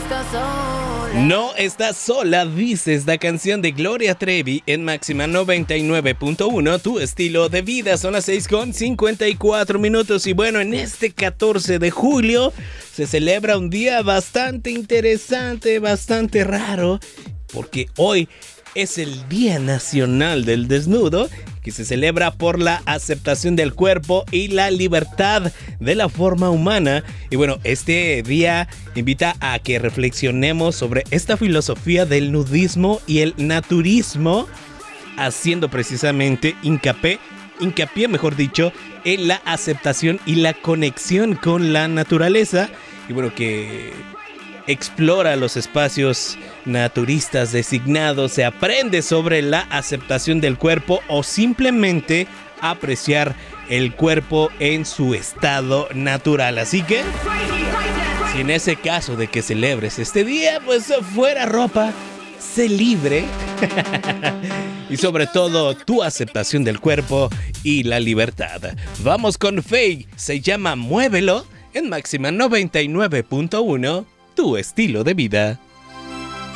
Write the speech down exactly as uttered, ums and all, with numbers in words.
No estás sola, dice esta canción de Gloria Trevi en Máxima noventa y nueve punto uno, tu estilo de vida. Son las seis con cincuenta y cuatro minutos y bueno, en este catorce de julio se celebra un día bastante interesante, bastante raro, porque hoy es el Día Nacional del Desnudo, que se celebra por la aceptación del cuerpo y la libertad de la forma humana. Y bueno, este día invita a que reflexionemos sobre esta filosofía del nudismo y el naturismo, haciendo precisamente hincapié, hincapié, mejor dicho, en la aceptación y la conexión con la naturaleza. Y bueno, que explora los espacios naturistas designados, se aprende sobre la aceptación del cuerpo o simplemente apreciar el cuerpo en su estado natural. Así que, si en ese caso de que celebres este día, pues fuera ropa, sé libre y sobre todo tu aceptación del cuerpo y la libertad. Vamos con Faye, se llama Muévelo en Máxima noventa y nueve punto uno. Tu estilo de vida.